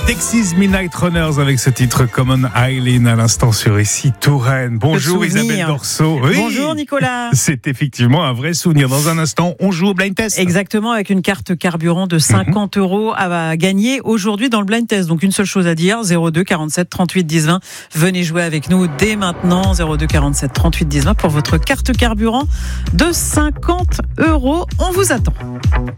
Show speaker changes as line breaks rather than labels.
Dexys Midnight Runners avec ce titre Common Eileen à l'instant sur ici Touraine. Bonjour Isabelle Dorso.
Oui, bonjour Nicolas.
C'est effectivement un vrai souvenir. Dans un instant, on joue au blind test.
Exactement, avec une carte carburant de 50 € à gagner aujourd'hui dans le blind test. Donc une seule chose à dire, 02 47 38 10 20. Venez jouer avec nous dès maintenant, 02 47 38 10 20 pour votre carte carburant de 50 €. On vous attend.